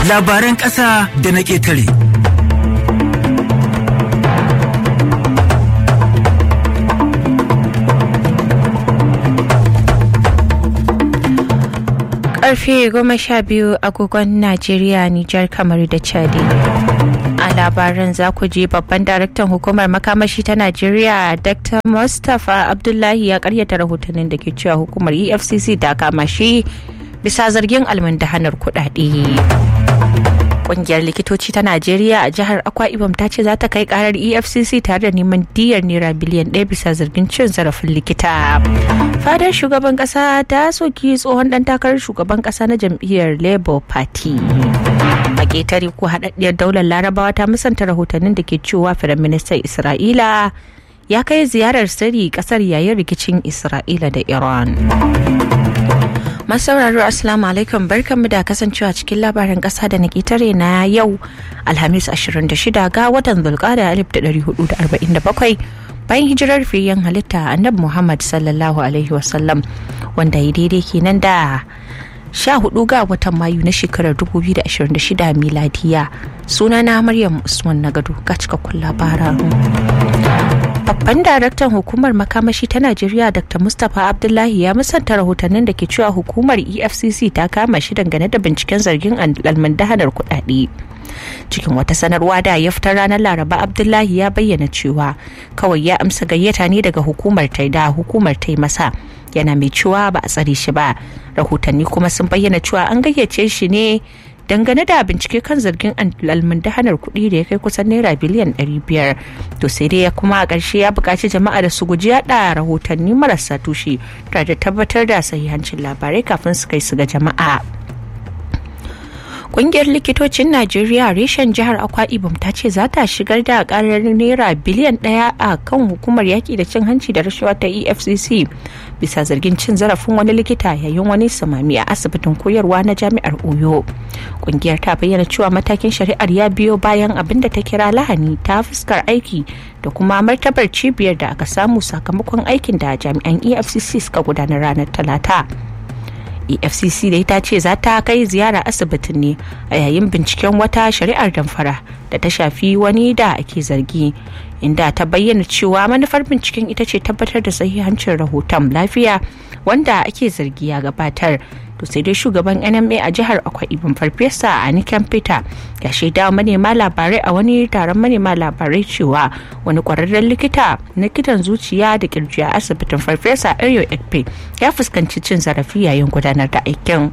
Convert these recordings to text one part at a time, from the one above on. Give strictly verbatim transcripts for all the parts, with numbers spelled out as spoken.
labaran ƙasa da na ƙetare. Karfe goma sha biyu agogon Najeriya, Nijar, Kamaru da Chadi. A labaran za ku ji babban daraktan hukumar makamashi ta Najeriya Doctor Mustapha Abdullahi ya karyata rahotannin da ke cewa hukumar E F C C ta kama shi bisa zargin almundahanar kuɗaɗe. Ƙungiyar likitoci ta Najeriya a jihar Akwa Ibom ta ce za ta kai karar E F C C tare da neman diyar naira biliyan ɗaya bisa zargin cin zarafin likita. Fadar shugaban ƙasa ta soki tsohon ɗan takarar shugaban ƙasa na jam'iyyar Labour Party. A ƙetare ko haɗaɗɗiyar daular Larabawa ta musanta rahotannin da ke cewa Firaministan Isra'ila ya kai ziyarar sirri ƙasar yayin rikicin Isra'ila da Iran. Masu sauraro assalamu alaikum, barkanmu da kasancewa cikin labarin kasa da na ƙetare na yau Alhamis ashirin da shida ga watan Zulqa'ada alif da ɗari hudu da arba'in da bakwai bayan hijirar fiyayyen halitta Annabi Muhammad sallallahu alaihi wasallam, wanda ya daidai kenan da sha hudu ga watan Mayu na shekarar dubu biyu da ashirin da shida miladiya. Sunana Maryam Usman Nagado, ga cikakkun labaran. Babban daraktan hukumar makamashi ta Najeriya Doctor Mustapha Abdullahi ya musanta rahotannin da ke cewa hukumar E F C C ta kama shi dangane da binciken zargin almundahanar kuɗaɗe. Cikin wata sanarwa da ya fitar ranar Laraba, Abdullahi ya bayyana cewa kawai ya amsa gayyata ne daga hukumar ta da hukumar ta yi masa, yana mai cewa ba a tsare shi ba. Rahotanni kuma sun bayyana cewa an gayyace shi ne dangane da bincike kan zargin almundahanar kuɗi da ya kai kusan naira biliyan ɗari biyar. To sai dai ya kuma a ƙarshe ya buƙaci jama'a da su guji yaɗa rahotanni marasa tushe tare da tabbatar da sahihancin labarai kafin su kai su ga jama'a. Ƙungiyar likitocin Najeriya reshen jihar Akwa Ibom ta ce za ta shigar da ƙarar naira biliyan ɗaya a kan hukumar yaƙi da cin hanci da rashawa ta E F C C bisa zargin cin zarafin wani likita yayin wani samami a asibitin koyarwa na jami'ar Oyo. Ƙungiyar ta bayyana cewa matakin shari'ar ya biyo bayan abin da ta kira lahani ta fuskar aiki da kuma martabar cibiyar da aka samu sakamakon aikin da jami'an E F C C suka gudanar ranar Talata. E F C C dai ta ce za ta kai ziyara asibitin ne a yayin binciken wata shari'ar damfara da ta shafi wani da ake zargi, inda ta bayyana cewa manufar binciken ita ce tabbatar da sahihancin rahoton lafiya wanda ake zargi ya gabatar. To sai dai shugaban N M A a jihar Akwa Ibom Farfesa Anikan Peter ya shaida manema labarai a wani taron manema labarai cewa wani kwararren likita na likitan zuciya da kirji a asibitin Farfesa Ayo Ekpe ya fuskanci cin zarafi yayin gudanar da aikin.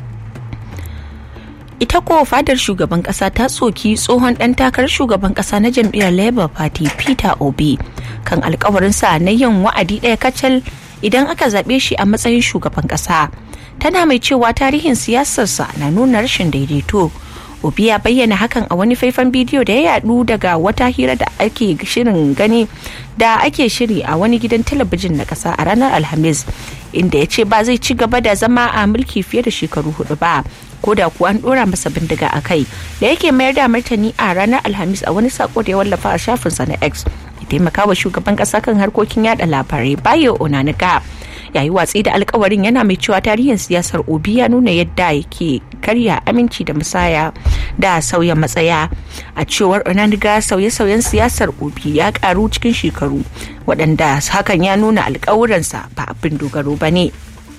Ita ko fadar shugaban kasa ta tsoki tsohon dan takarar shugaban kasa na jam'iyyar Labour Party Peter Obi kan alkawarinsa na yin wa'adi ɗaya kacal idan aka zaɓe shi a matsayin shugaban kasa. Tana mai cewa tarihin siyasarsa na nuna rashin daidaito. Obi ya bayyana hakan a wani faifan bidiyo da ya yadu daga wata hira da ake shirin gani da ake shiri a wani gidan talabijin na kasa a ranar Alhamis, inda ya ce ba zai ci gaba da zama a mulki fiye da shekaru hudu ba, ko da kuwa an dora masa bindiga a kai. Da yake mayar da martani a ranar Alhamis a wani sako da ya wallafa a shafinsa na X, ya taimaka wa shugaban kasa kan harkokin yada labarai Bayo Onanuga. Yayi watsi da alkawarin, yana mai cewa tarihin siyasar Obi ya nuna yadda yake karya aminci da musaya da sauya matsaya. A cewar Onanuga, sauye-sauyen siyasar Obi ya karu cikin shekaru, waɗanda hakan ya nuna alkawuransa ba abin dogaro ba ne.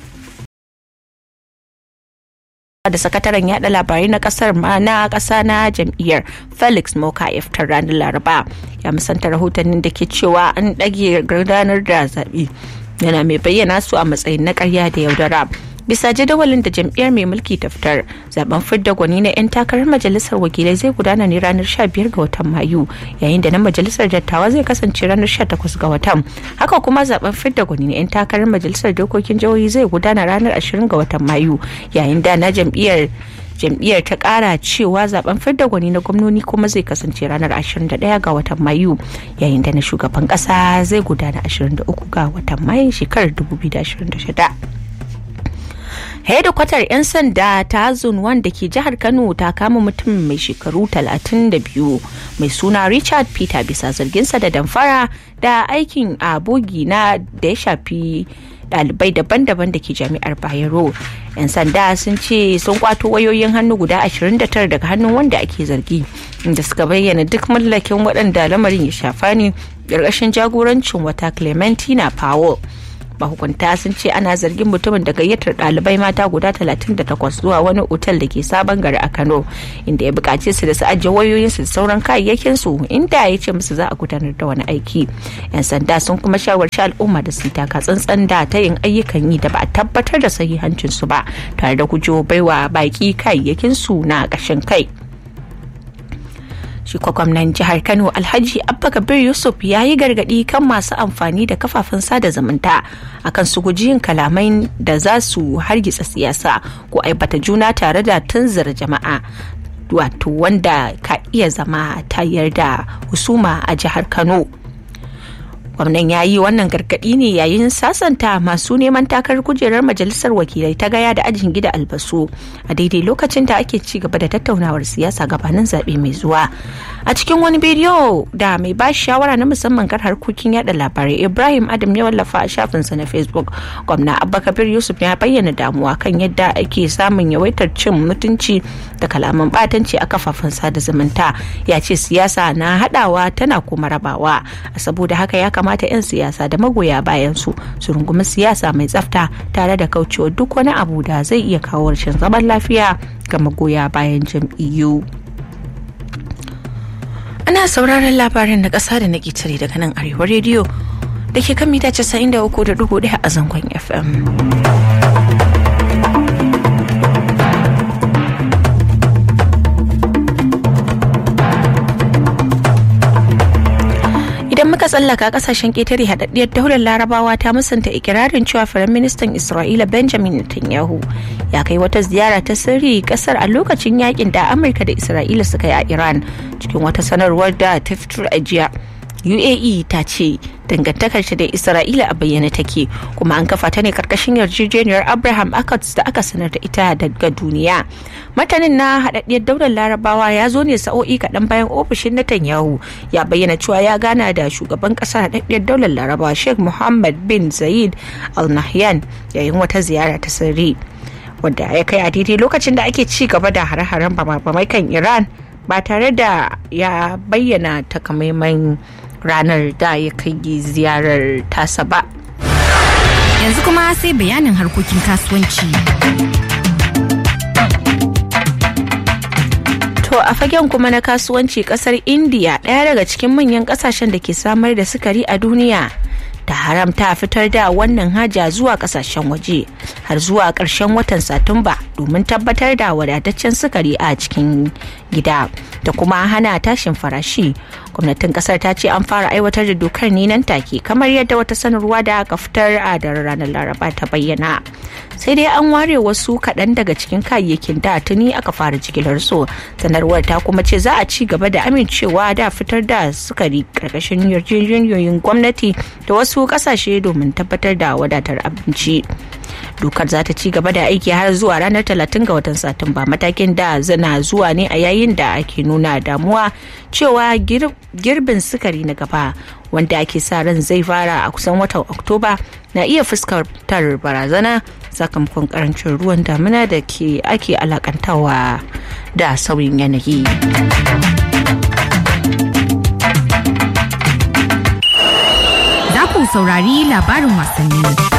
Da sakataren yada labarai na kasar na kasa na jam'iyyar Felix Moka ya fitar ranar Laraba ya musanta rahotannin da ke cewa an ɗage gudanar da zaɓe, yana mai bayyana su a matsayin na ƙarya da yaudara. Bisa jadawalin da jam'iyyar mai mulki ta fitar, zaben fidda gwani na 'yan takarar majalisar wakilai zai gudana ne ranar sha biyar ga watan Mayu, yayin da na majalisar dattawa zai kasance ranar sha takwas ga watan. Haka kuma zaben fidda gwani na 'yan takarar majalisar dokokin jihohi zai gudana ranar ashirin ga watan Mayu, yayin da na jam'iyyar jam'iyyar ta kara cewa zaben fidda gwani na gwamnoni kuma zai kasance ranar ashirin da ɗaya ga watan Mayu, yayin da na shugaban kasa zai gudana ashirin da uku ga watan Mayu shekarar dubu biyu da ashirin da shida. Hedikwatar 'yan sanda ta zone one da ke jihar Kano ta kama mutum mai shekaru talatin da biyu mai suna Richard Peter bisa zarginsa da damfara da aikin abogi na da ya shafi ɗalibai daban-daban da ke jami'ar Bayero. 'Yan sanda sun ce sun kwato wayoyin hannu guda ashirin da tara daga hannun wanda ake zargi, inda suka bayyana duk mallakin waɗanda lamarin ya shafa ne ƙarƙashin jagorancin wata Clementina Powell. Mahukunta sun ce ana zargin mutumin da gayyatar ɗalibai mata guda talatin da takwas zuwa wani otal da ke sabon gari a Kano, inda ya buƙace su da su ajiye wayoyinsu da sauran kayayyakin su, inda ya ce musu za a gudanar da wani aiki. 'Yan sanda sun kuma shawarci al'umma da su taka tsantsan da ta yin ayyukan yi da ba a tabbatar da sahihancin su ba, tare da gujewa baiwa baƙi kayayyakin su na ƙashin kai. Shi gwamnan jihar Kano Alhaji Abba Kabir Yusuf ya yi gargadi kan masu amfani da kafafen sada zumunta akan su guji yin kalamai da za su hargitsa siyasa ko aibata juna tare da tunzura jama'a, wato wanda ka iya zama tayar da husuma a jihar Kano. Gwamnan ya yi wannan gargaɗi ne yayin sasanta masu neman takarar kujerar majalisar wakilai ta Gaya da Ajin Gida Albasu a daidai lokacin da ake ci gaba da tattaunawar siyasa gabanin zaɓe mai zuwa. A cikin wani bidiyo da mai ba shawara na musamman kan harkokin yada labarai Ibrahim Adam ya wallafa a shafinsa na Facebook, gwamna Abba Kabir Yusuf ya bayyana damuwa kan yadda ake samun yawaitar cin mutunci da kalaman batanci a kafafen sada zumunta. Ya ce siyasa na haɗawa tana kuma rabawa, saboda haka ya kamata 'yan siyasa da magoya bayan su su rungumi siyasa mai tsafta tare da kaucewa duk wani abu da zai iya kawo rashin zaman lafiya ga magoya bayan jam'iyyu. Ana sauraron labarin na ƙasa da na ƙetare daga nan Arewa rediyo da ke kan mita casa'in da uku da ɗigo ɗaya a zangon F M. Idan muka tsallaka kasashen ƙetare, haɗaɗɗiyar daular larabawa ta musanta ikirarin cewa Firaministan Isra'ila Benjamin Netanyahu ya kai wata ziyara ta sirri kasar a lokacin yakin da Amurka da Isra'ila suka yi a Iran. Cikin wata sanarwar da ta fitar a jiya, U A E ta ce dangantakar da Isra'ila a bayyane take, kuma an kafa ta ne karkashin yarjejeniyar Abraham Accords da aka sanar da ita daga duniya. Matanin na haɗaɗɗiyar daular larabawa ya zo ne sa'o'i kaɗan bayan ofishin Netanyahu ya bayyana cewa ya gana da shugaban ƙasar haɗaɗɗiyar daular larabawa Sheikh Mohammed bin Zayed Al Nahyan yayin wata ziyara ta sirri, wadda ya kai a daidai lokacin da ake ci gaba da hare-haren bamai kan Iran ba tare da ya bayyana takamaiman ranar da ya kai ziyarar tasa ba. Yanzu kuma sai bayanin harkokin kasuwanci. To a fagen kuma na kasuwanci, kasar India, ɗaya daga cikin manyan kasashen da ke samar da sukari a duniya, ta haramta fitar da wannan haja zuwa kasashen waje har zuwa ƙarshen watan Satumba domin tabbatar da wadataccen sukari a cikin gida da kuma hana tashin farashi. Gwamnatin kasar ta ce an fara aiwatar da dokar ne nan take, kamar yadda wata sanarwa da aka fitar a da ranar Laraba ta bayyana. Sai dai an ware wasu kaɗan daga cikin kayayyakin da tuni aka fara jigilar su. Sanarwar ta kuma ce za a ci gaba da amincewa da fitar da sukari ƙarƙashin yarjejeniyoyin gwamnati da wasu ƙasashe domin tabbatar da wadatar abinci. Dokar za ta ci gaba da aiki har zuwa ranar talatin ga watan Satumba. Matakin da zana zuwa ne a yayin da ake nuna damuwa cewa girbin sukari na gaba, wanda ake sa ran zai fara a kusan watan Oktoba, na iya fuskantar barazana sakamakon karancin ruwan damina da ke ake alakantawa da sauyin yanayi. Za ku saurari labarin wasanni.